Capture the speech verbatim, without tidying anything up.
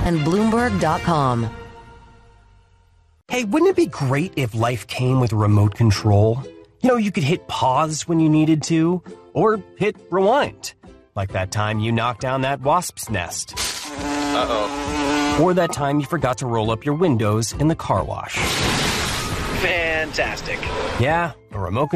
and Bloomberg dot com. Hey, wouldn't it be great if life came with remote control? You know, you could hit pause when you needed to, or hit rewind. Like that time you knocked down that wasp's nest. Uh-oh. Or that time you forgot to roll up your windows in the car wash. Fantastic. Yeah, a remote